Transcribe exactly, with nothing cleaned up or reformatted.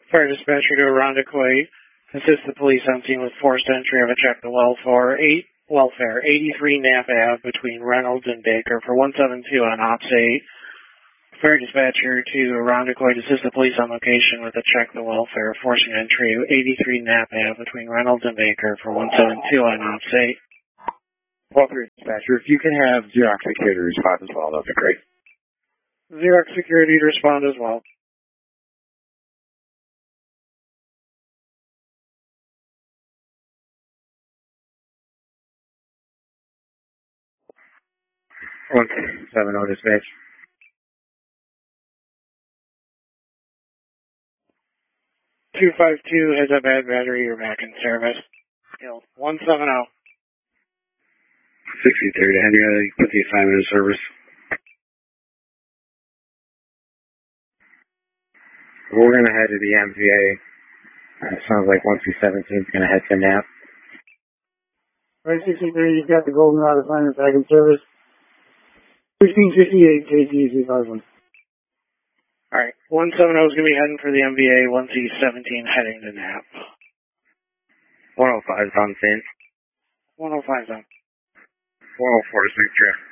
Fire dispatcher to Irondequoit. Assist the police on scene with forced entry of a check the welfare, eight, welfare, eighty-three Knapp Avenue between Reynolds and Baker for one seven two on Ops eight. Fire dispatcher to Irondequoit. Assist the police on location with a check the welfare, forcing entry of eighty-three Knapp Avenue between Reynolds and Baker for one seven two on Ops eight. Welfare dispatcher, if you can have Xerox security respond as well, that'd be great. Xerox security to respond as well. one seven zero dispatch. two five two has a bad battery, you're back in service. Killed. one seven zero. sixty-three to Henry, put the assignment in service. We're going to head to the M V A. It sounds like one two seventeen is going to head to Knapp. Right, sixty-three, you've got the Goldenrod assignment back in service. fifteen fifty-eight, K T Z five one. Alright, one seven zero is going to be heading for the M V A, one C seventeen heading to Knapp. one oh five is on scene. one oh five is on. one oh four is Victoria.